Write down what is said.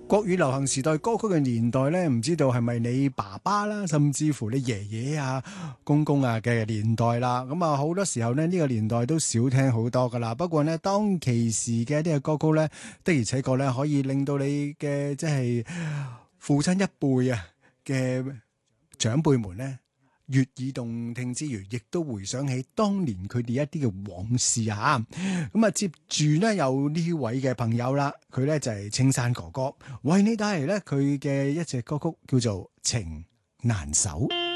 國語流行時代歌曲嘅年代咧，唔知道係咪你爸爸啦，甚至乎你爺爺啊、公公啊嘅年代啦。咁啊，好多時候呢，呢個年代都少聽好多噶啦。不過呢，當其時嘅呢個歌曲咧，的而且確咧可以令到你嘅即係父親一輩啊嘅長輩們咧，悅耳動聽之餘，亦都回想起當年佢哋一啲嘅往事啊！咁啊，接住呢，有呢位嘅朋友啦，佢呢就係青山哥哥，為你帶嚟呢佢嘅一隻歌曲叫做《情難守》。